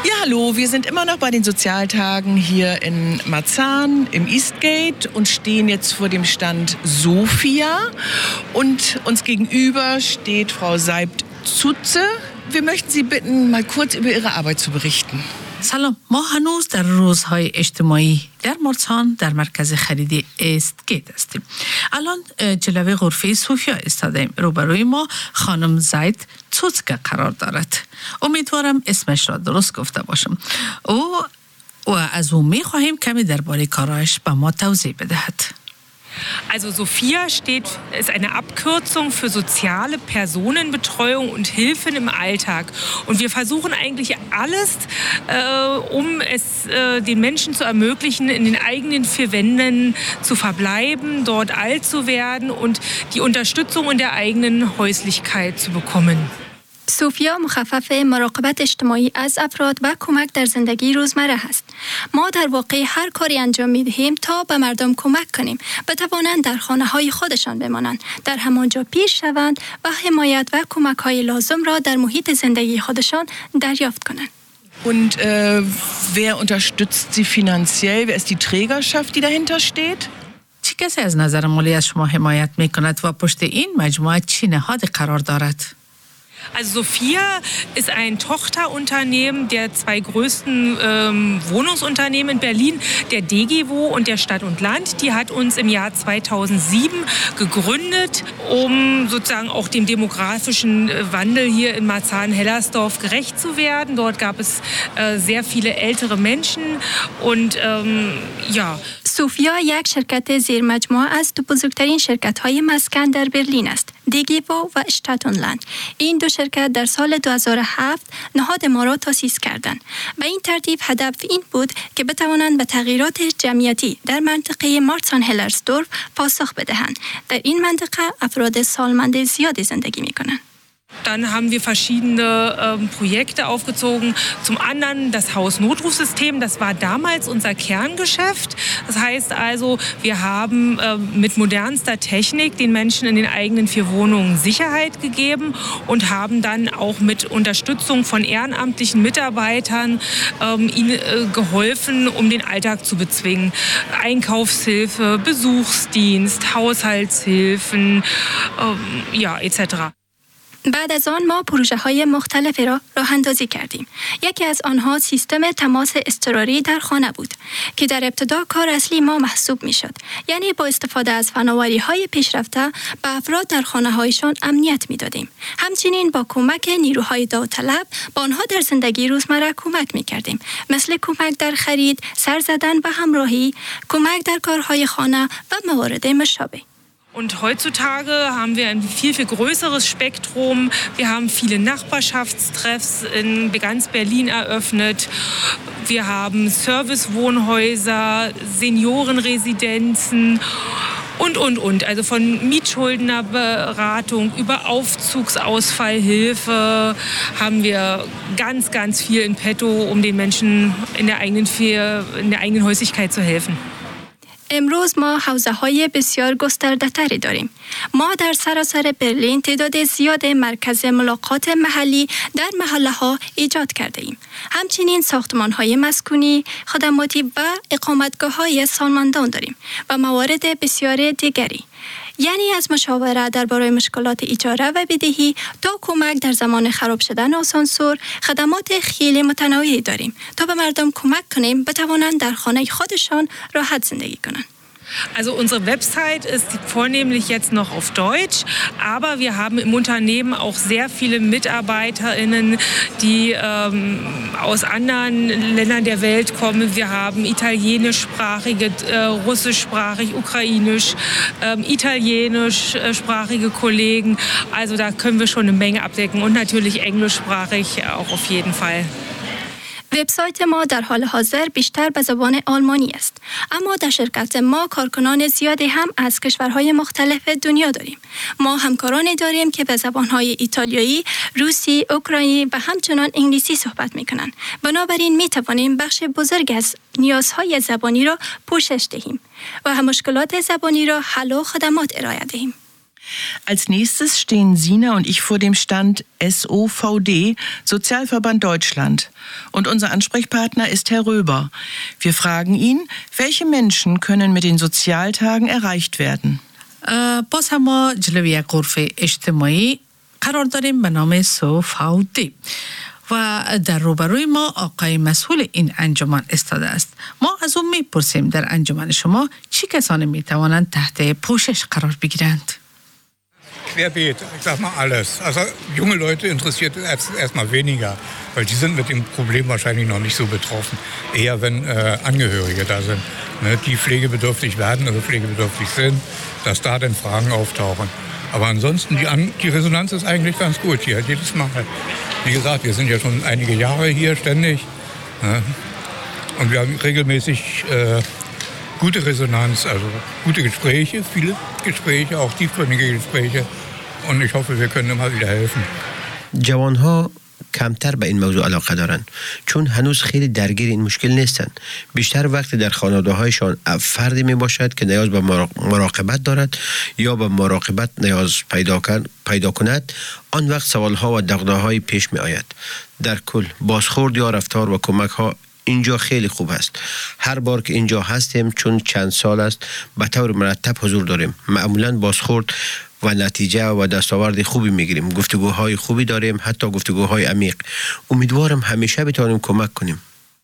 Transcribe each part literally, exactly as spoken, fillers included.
Ja, hallo, wir sind immer noch bei den Sozialtagen hier in Marzahn im Eastgate und stehen jetzt vor dem Stand Sophia. Und uns gegenüber steht Frau Seibt-Zutze. Wir möchten Sie bitten, mal kurz über Ihre Arbeit zu berichten. سلام، ما هنوز در روزهای اجتماعی در مارسان در مرکز خرید ایستگیت هستیم. الان جلوی غرفه سوفیا ایستادیم. روبروی ما خانم زید توتسکه قرار دارد. امیدوارم اسمش را درست گفته باشم. او و از او می خواهیم کمی درباره کارش به ما توضیح بدهد. Also Sophia steht, ist eine Abkürzung für soziale Personenbetreuung und Hilfen im Alltag. Und wir versuchen eigentlich alles, äh, um es äh, den Menschen zu ermöglichen, in den eigenen vier Wänden zu verbleiben, dort alt zu werden und die Unterstützung in der eigenen Häuslichkeit zu bekommen. سوفیا مخفف مراقبت اجتماعی از افراد و کمک در زندگی روزمره است. ما در واقع هر کاری انجام می‌دهیم تا به مردم کمک کنیم بتوانند در خانه‌های خودشان بمانند، در همانجا پیش شوند و حمایت و کمک‌های لازم را در محیط زندگی خودشان دریافت کنند. Und äh, wer unterstützt Sie finanziell? Wer ist die Trägerschaft, die dahinter steht? چه کسی از نظر مالی از شما حمایت می‌کند و پشت این مجموعه چه نهادی قرار دارد؟ Also Sophia ist ein Tochterunternehmen der zwei größten ähm, Wohnungsunternehmen in Berlin, der Degewo und der Stadt und Land. Die hat uns im Jahr zweitausendsieben gegründet, um sozusagen auch dem demografischen Wandel hier in Marzahn-Hellersdorf gerecht zu werden. Dort gab es äh, sehr viele ältere Menschen und ähm, ja. سوفیا یک شرکت زیرمجموعه از دو بزرگترین شرکت‌های مسکن در برلین است، دیگیوو و اشتاتونلند. این دو شرکت در سال دو هزار و هفت نهاد ما را تأسیس کردند. به این ترتیب هدف این بود که بتوانند به تغییرات جمعیتی در منطقه مارسان هلرسدورف پاسخ بدهند. در این منطقه افراد سالمند زیادی زندگی می‌کنند. Dann haben wir verschiedene ähm, Projekte aufgezogen. Zum anderen das Hausnotrufsystem, das war damals unser Kerngeschäft. Das heißt also, wir haben äh, mit modernster Technik den Menschen in den eigenen vier Wohnungen Sicherheit gegeben und haben dann auch mit Unterstützung von ehrenamtlichen Mitarbeitern ähm, ihnen äh, geholfen, um den Alltag zu bezwingen. Einkaufshilfe, Besuchsdienst, Haushaltshilfen, ähm, ja, et cetera. بعد از آن ما پروژه های مختلفی را راه اندازی کردیم. یکی از آنها سیستم تماس اضطراری در خانه بود که در ابتدا کار اصلی ما محسوب می شد. یعنی با استفاده از فناوری های پیشرفته به افراد در خانه هایشان امنیت می دادیم. همچنین با کمک نیروهای داوطلب با آنها در زندگی روزمره کمک می کردیم. مثل کمک در خرید، سر زدن و همراهی، کمک در کارهای خانه و موارد مشابه. Und heutzutage haben wir ein viel, viel größeres Spektrum. Wir haben viele Nachbarschaftstreffs in ganz Berlin eröffnet. Wir haben Servicewohnhäuser, Seniorenresidenzen und, und, und. Also von Mietschuldnerberatung über Aufzugsausfallhilfe haben wir ganz, ganz viel in petto, um den Menschen in der eigenen, in der eigenen Häuslichkeit zu helfen. امروز ما حوزه‌های بسیار گسترده‌تری داریم. ما در سراسر برلین تعداد زیاد مرکز ملاقات محلی در محله‌ها ایجاد کرده ایم. همچنین ساختمان‌های مسکونی، خدماتی و اقامتگاه‌های سالمندان داریم و موارد بسیار دیگری. یعنی از مشاوره درباره مشکلات اجاره و بدهی تا کمک در زمان خراب شدن آسانسور، خدمات خیلی متنوعی داریم تا به مردم کمک کنیم بتوانند در خانه خودشان راحت زندگی کنند. Also unsere Website ist vornehmlich jetzt noch auf Deutsch, aber wir haben im Unternehmen auch sehr viele MitarbeiterInnen, die ähm, aus anderen Ländern der Welt kommen. Wir haben italienischsprachige, äh, russischsprachig, ukrainisch, ähm, italienischsprachige Kollegen. Also da können wir schon eine Menge abdecken und natürlich englischsprachig auch auf jeden Fall. وبسایت ما در حال حاضر بیشتر به زبان آلمانی است، اما در شرکت ما کارکنان زیادی هم از کشورهای مختلف دنیا داریم. ما همکارانی داریم که به زبانهای ایتالیایی، روسی، اوکراینی و همچنان انگلیسی صحبت می‌کنند. بنابراین می‌توانیم بخش بزرگ از نیازهای زبانی را پوشش دهیم و مشکلات زبانی را حل و خدمات ارائه دهیم. Als nächstes stehen Sina und ich vor dem Stand S O V D, Sozialverband Deutschland. Und unser Ansprechpartner ist Herr Röber. Wir fragen ihn, welche Menschen können mit den Sozialtagen erreicht werden. باز هم ما جلوی یک غرفه اجتماعی قرار داریم به نام اس او وی دی و در روبروی ما آقای مسئول این انجمن ایستاده است. ما از اون میپرسیم در انجمن شما چی کسانی میتوانند تحت پوشش قرار بگیرند؟ Querbeet, ich sag mal alles. Also junge Leute interessiert erst erstmal weniger, weil die sind mit dem Problem wahrscheinlich noch nicht so betroffen. Eher wenn äh, Angehörige da sind, ne, die pflegebedürftig werden oder pflegebedürftig sind, dass da dann Fragen auftauchen. Aber ansonsten, die, An- die Resonanz ist eigentlich ganz gut hier, jedes Mal. Wie gesagt, wir sind ja schon einige Jahre hier ständig, ne, und wir haben regelmäßig äh, gute Resonanz, also gute Gespräche, viele Gespräche, auch tiefgründige Gespräche. Und ich hoffe, wir können immer wieder helfen. جوانها کمتر به این موضوع علاقه دارند چون هنوز خیلی درگیر این مشکل نیستند. بیشتر وقت در خانواده‌هایشان فردی می باشد که نیاز به مراقبت دارد یا به مراقبت نیاز پیدا کن پیدا کند، آن وقت سوالها و دغدغه‌های پیش می آید. در کل بازخورد یا رفتار و کمک‌ها اینجا خیلی خوب است. هر بار که اینجا هستیم چون چند سال است به طور مرتب حضور داریم. معمولاً بازخورد و نتیجه و دستاورد خوبی میگیریم. گفتگوهای خوبی داریم، حتی گفتگوهای عمیق. امیدوارم همیشه بتونیم کمک کنیم.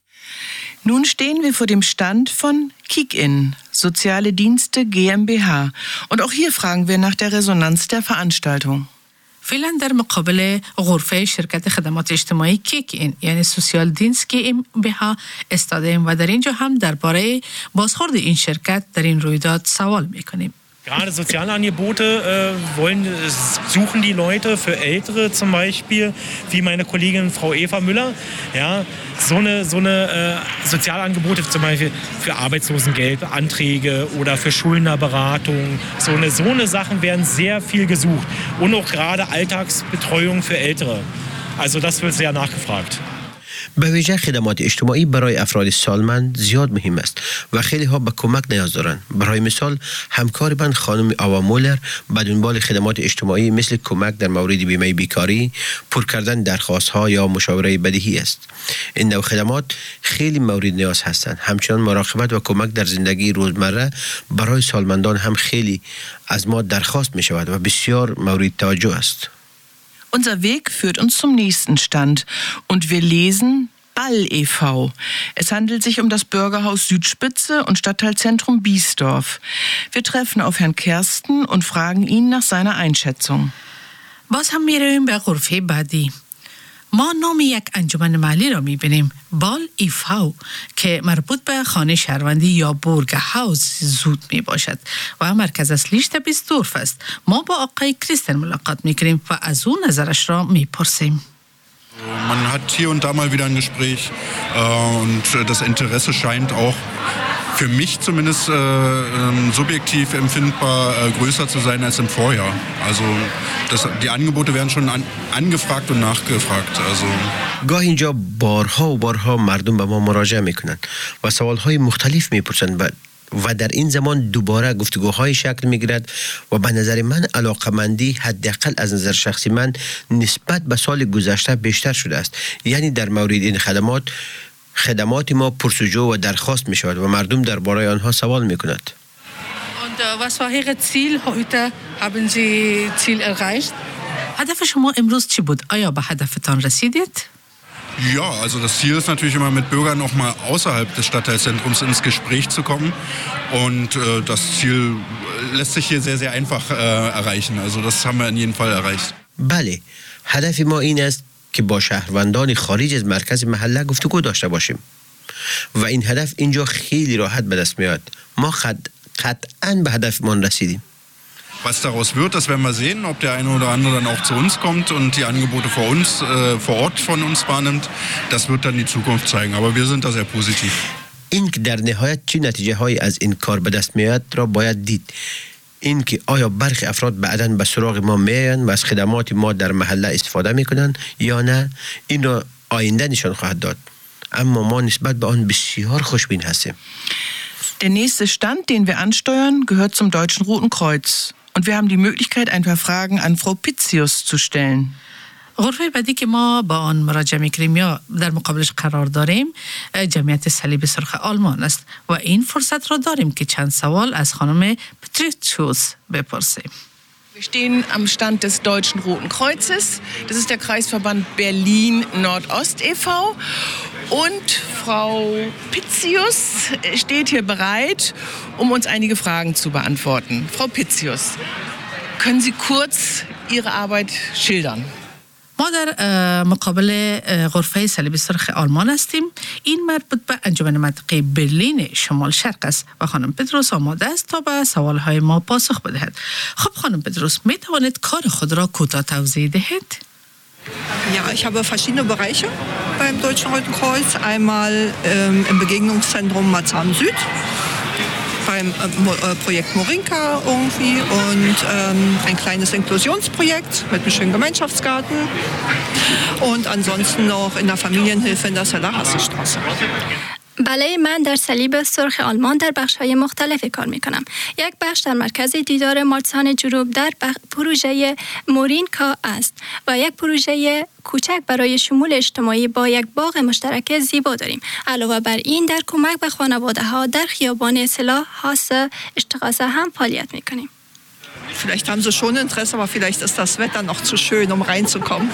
Nun stehen wir vor dem Stand von Kick-In, Soziale Dienste GmbH. Und auch hier fragen wir nach der Resonanz der Veranstaltung. فعلا در مقابل غرفه شرکت خدمات اجتماعی کیک این یعنی سوسیال دینست کی ام بی ها استادیم و در اینجا هم درباره بازخورد این شرکت در این رویداد سوال میکنیم. Gerade Sozialangebote äh, wollen, suchen die Leute für Ältere zum Beispiel, wie meine Kollegin Frau Eva Müller. Ja, so eine, so eine äh, Sozialangebote zum Beispiel für Arbeitslosengeld, Anträge oder für Schuldnerberatung. So eine, so eine Sachen werden sehr viel gesucht. Und auch gerade Alltagsbetreuung für Ältere. Also das wird sehr nachgefragt. به ویژه خدمات اجتماعی برای افراد سالمند زیاد مهم است و خیلی ها به کمک نیاز دارند. برای مثال همکار من خانم آوا مولر به دنبال خدمات اجتماعی مثل کمک در مورد بیمه بیکاری، پر کردن درخواست ها یا مشاوره بدهی است. این نوع خدمات خیلی مورد نیاز هستند. همچنان مراقبت و کمک در زندگی روزمره برای سالمندان هم خیلی از ما درخواست می شود و بسیار مورد توجه است. Unser Weg führt uns zum nächsten Stand und wir lesen Ball e V Es handelt sich um das Bürgerhaus Südspitze und Stadtteilzentrum Biesdorf. Wir treffen auf Herrn Kersten und fragen ihn nach seiner Einschätzung. باز هم میرویم به غرفه بعدی. ما نام یک انجمن محلی را میبینیم، بال ای فاو، که مربوط به خانه شهروندی یا بورگ هاوس زود می باشد و مرکز اصلیش در بیستدورف است. ما با آقای کریستن ملاقات میکنیم و از اون نظرش را میپرسیم. Man hat hier und da mal wieder ein Gespräch äh, und das Interesse scheint auch für mich zumindest äh, äh, subjektiv empfindbar äh, größer zu sein als im Vorjahr. Also das, die Angebote werden schon an, angefragt und nachgefragt. Also گاه اینجا بارها و بارها مردم به ما مراجعه میکنند و سوالهای مختلف میپرسند و در این زمان دوباره گفتگوهای شکل میگیرد و به نظر من علاقمندی حداقل از نظر شخصی من نسبت به سال گذشته بیشتر شده است. یعنی در مورد این خدمات خدمات ما پرسجو و درخواست می شود و مردم درباره آنها سوال می کند. Und was war Ihr Ziel heute? Haben Sie Ziel erreicht? هدف شما امروز چی بود؟ آیا به هدفتان رسیدید؟ ja, also das Ziel ist natürlich immer mit Bürgern auch mal außerhalb des Stadtteilzentrums ins Gespräch zu kommen und äh, das Ziel lässt sich hier sehr, sehr einfach äh, erreichen. Also das haben wir in jedem Fall erreicht. بله، هدف ما این است که با شهروندان خارج از مرکز محله گفتگو داشته باشیم و این هدف اینجا خیلی راحت به دست میاد. ما قطعاً به هدفمان رسیدیم. Was daraus wird, das werden wir sehen, ob der eine oder andere dann auch zu uns kommt und die Angebote vor uns, äh, vor Ort von uns wahrnimmt. Das wird dann die Zukunft zeigen, aber wir sind da sehr positiv. این که در نهایت چه نتیجه هایی از این کار به دست میاد را باید دید. این که آیا برخی افراد بعداً به سراغ ما میان و از خدمات ما در محله استفاده میکنن یا نه، این را آینده نشان خواهد داد. اما ما نسبت به آن بسیار خوشبین هستیم. Der nächste Stand, den wir ansteuern, gehört zum Deutschen Roten Kreuz. Und wir haben die Möglichkeit, ein paar Fragen an Frau Pitzius zu stellen. غرفه بعدی که ما با آن مراجعه می‌کنیم یا در مقابلش قرار داریم جمعیت صلیب سرخ آلمان است و این فرصت را داریم که چند سوال از خانم پتریتشوس بپرسیم. Wir stehen am Stand des Deutschen Roten Kreuzes. Das ist der Kreisverband Berlin-Nordost e V Und Frau Pitzius steht hier bereit, um uns einige Fragen zu beantworten. Frau Pitzius, können Sie kurz Ihre Arbeit schildern? ما در مقابل غرفه صلیب سرخ آلمان هستیم. این مربوط به انجمن منطقه برلین شمال شرق است و خانم پتروس آماده است تا به سوالهای ما پاسخ بدهد. خب خانم پتروس، می توانید کار خود را کوتاه توضیح دهید؟ Ja, ich habe verschiedene Bereiche beim Deutschen Roten Kreuz. Einmal ähm, im Begegnungszentrum Marzahn Süd, beim äh, Projekt Morinka irgendwie und ähm, ein kleines Inklusionsprojekt mit einem schönen Gemeinschaftsgarten und ansonsten noch in der Familienhilfe in der Sellerhassestraße. بله، من در صلیب سرخ آلمان در بخش‌های مختلفی کار می‌کنم. یک بخش در مرکز دیدار مارسان جنوب در پروژه مورینکا است و یک پروژه کوچک برای شمول اجتماعی با یک باغ مشترک زیبا داریم. علاوه بر این در کمک به خانواده‌ها در خیابان سلاح‌هاسه اشتغاسه هم فعالیت می‌کنیم. Vielleicht haben Sie schon Interesse, aber vielleicht ist das Wetter noch zu schön, um reinzukommen.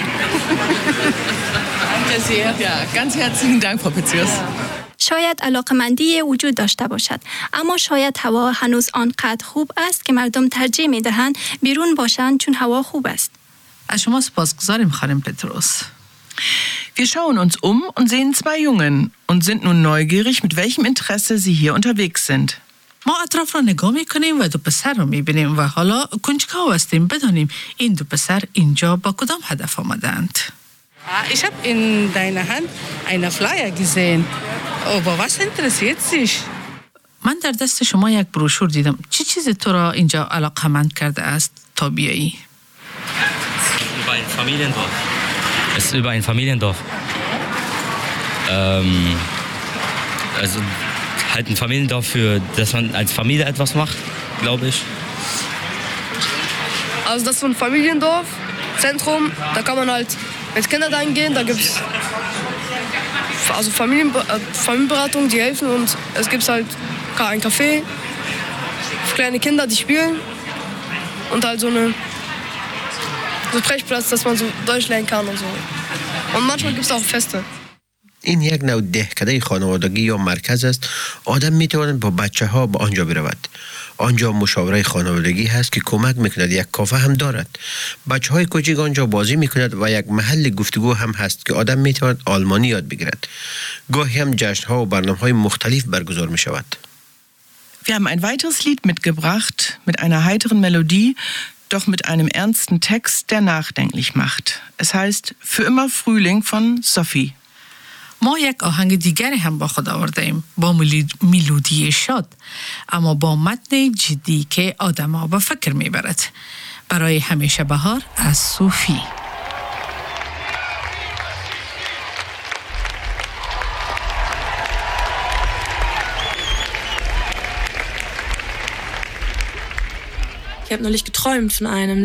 Danke sehr. Ja, ganz herzlichen Dank, Frau Pitzius. شاید علاقمندی وجود داشته باشد، اما شاید هوا هنوز آنقدر خوب است که مردم ترجیح می‌دهند بیرون باشند چون هوا خوب است. از شما سپاسگزاریم خانم پتروس. Wir schauen uns um und sehen zwei Jungen und sind nun neugierig, mit welchem Interesse sie hier unterwegs sind. ما اطراف را نگاه میکنیم و دو پسر را میبینیم و حالا کنجکاو هستیم بدانیم این دو پسر اینجا با کدام هدف آمدند. Ich habe in deiner Hand einen Flyer gesehen. Aber was interessiert sich? من در دست شما یک بروشور دیدم. چه چیزی تو را اینجا علاقمند کرده است تا بیایی؟ Über ein Familiendorf. Es ist über ein Familiendorf. Ähm, also halt ein Familiendorf, für dass man als Familie etwas macht, glaube ich. Also das ist so ein Familiendorf, Zentrum, da kann man halt mit Kindern reingehen, da gibt es also Familienbe äh, Familienberatung, die helfen und es gibt halt ein Café für kleine Kinder, die spielen und halt so eine so Sprechplatz, dass man so Deutsch lernen kann und so. Und manchmal gibt es auch Feste. این یک نوع دهکده خانوادگی یا مرکز است. آدم میتواند با بچه ها به آنجا برود. آنجا مشاوره خانوادگی هست که کمک میکند. یک کافه هم دارد. بچه های کوچک آنجا بازی میکند و یک محل گفتگو هم هست که آدم میتواند آلمانی یاد بگیرد. گاهی هم جشن ها و برنامه های مختلف برگزار می شود. Wir haben ein weiteres Lied mitgebracht mit einer heiteren Melodie, doch mit einem ernsten Text, der nachdenklich macht. Es heißt Für immer Frühling von Sophie. ما یک آهنگ دیگری هم با خود آورده ایم با ملودی شاد اما با متن جدی که آدم ها به فکر میبرد. برای همیشه بهار از صوفی. Ich habe neulich geträumt von einem